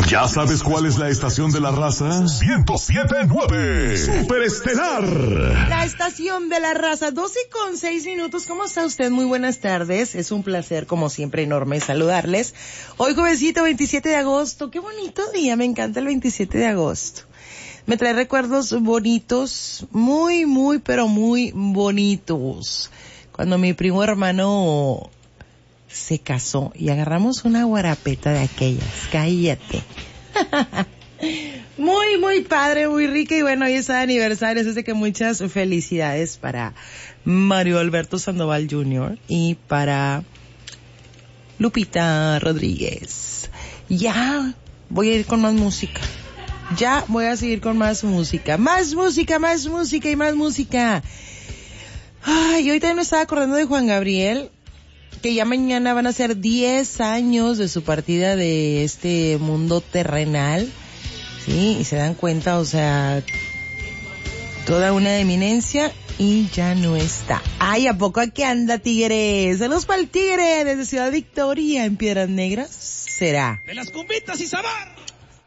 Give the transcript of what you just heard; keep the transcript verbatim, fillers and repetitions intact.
¿Ya sabes cuál es la estación de la raza? ciento siete punto nueve. Superestelar. La estación de la raza, doce con seis minutos. ¿Cómo está usted? Muy buenas tardes. Es un placer, como siempre, enorme saludarles. Hoy juevesito, veintisiete de agosto. Qué bonito día. Me encanta el veintisiete de agosto. Me trae recuerdos bonitos. Muy, muy, pero muy bonitos. Cuando mi primo hermano se casó y agarramos una guarapeta de aquellas. Cállate. Muy, muy padre, muy rica. Y bueno, hoy es aniversario, así que muchas felicidades para Mario Alberto Sandoval junior y para Lupita Rodríguez. Ya voy a ir con más música. Ya voy a seguir con más música. Más música, más música y más música. Ay, hoy también me estaba acordando de Juan Gabriel, que ya mañana van a ser diez años de su partida de este mundo terrenal, sí, y se dan cuenta, o sea, toda una eminencia y ya no está. Ay, ¿a poco aquí anda, tigre? Saludos para el tigre desde Ciudad Victoria, en Piedras Negras, será. De las cumbitas y sabar.